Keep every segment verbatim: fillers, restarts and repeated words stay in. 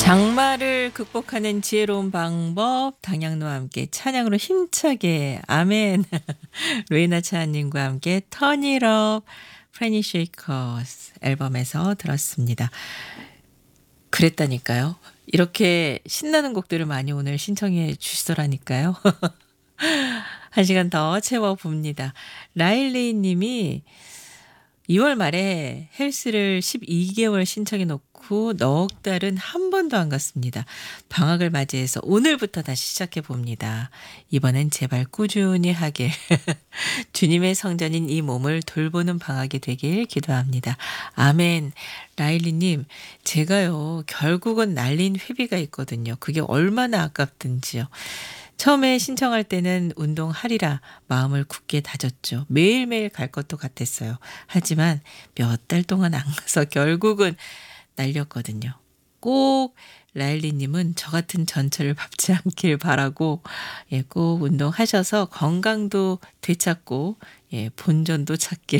장마를 극복하는 지혜로운 방법 당양노와 함께 찬양으로 힘차게 아멘. 레이나 차하님과 함께 Turn It Up 프레니 쉐이커스 앨범에서 들었습니다. 그랬다니까요. 이렇게 신나는 곡들을 많이 오늘 신청해 주시더라니까요. 한 시간 더 채워봅니다. 라일리 님이 이월 말에 헬스를 십이 개월 신청해 놓고 넉 달은 한 번도 안 갔습니다. 방학을 맞이해서 오늘부터 다시 시작해 봅니다. 이번엔 제발 꾸준히 하길. 주님의 성전인 이 몸을 돌보는 방학이 되길 기도합니다. 아멘. 라일리님, 제가요 결국은 날린 회비가 있거든요. 그게 얼마나 아깝든지요. 처음에 신청할 때는 운동하리라 마음을 굳게 다졌죠. 매일매일 갈 것도 같았어요. 하지만 몇 달 동안 안 가서 결국은 날렸거든요. 꼭 라일리님은 저 같은 전철을 밟지 않길 바라고 예, 꼭 운동하셔서 건강도 되찾고 예, 본전도 찾길.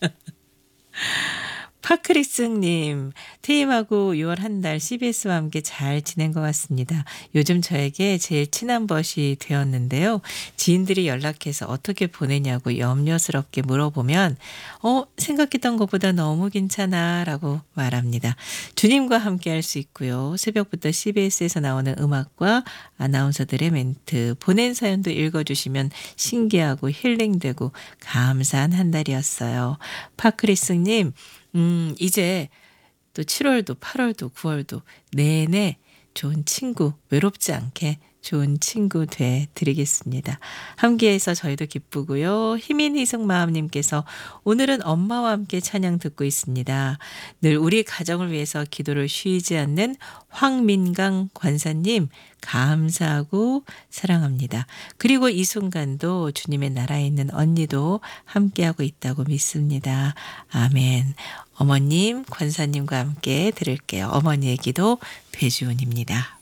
파크리스님, 퇴임하고 유월 한 달 씨비에스와 함께 잘 지낸 것 같습니다. 요즘 저에게 제일 친한 벗이 되었는데요. 지인들이 연락해서 어떻게 보내냐고 염려스럽게 물어보면 어, 생각했던 것보다 너무 괜찮아 라고 말합니다. 주님과 함께 할 수 있고요. 새벽부터 씨비에스에서 나오는 음악과 아나운서들의 멘트, 보낸 사연도 읽어주시면 신기하고 힐링되고 감사한 한 달이었어요. 파크리스님, 음, 이제 또 칠월도 팔월도 구월도 내내 좋은 친구, 외롭지 않게 좋은 친구 돼 드리겠습니다. 함께해서 저희도 기쁘고요. 희민 희승마음님께서 오늘은 엄마와 함께 찬양 듣고 있습니다. 늘 우리 가정을 위해서 기도를 쉬지 않는 황민강 권사님 감사하고 사랑합니다. 그리고 이 순간도 주님의 나라에 있는 언니도 함께하고 있다고 믿습니다. 아멘. 어머님, 권사님과 함께 들을게요. 어머니의 기도 배주은입니다.